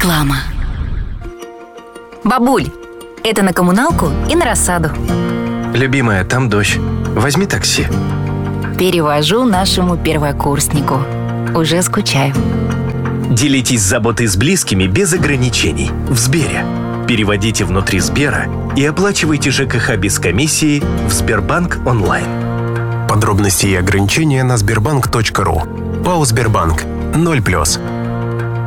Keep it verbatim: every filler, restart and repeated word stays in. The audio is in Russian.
Реклама. Бабуль, это на коммуналку и на рассаду. Любимая, там дождь. Возьми такси. Перевожу нашему первокурснику. Уже скучаю. Делитесь заботой с близкими без ограничений. В Сбере. Переводите внутри Сбера и оплачивайте ЖКХ без комиссии в Сбербанк онлайн. Подробности и ограничения на сбербанк точка ру. ПАО «Сбербанк». ноль плюс.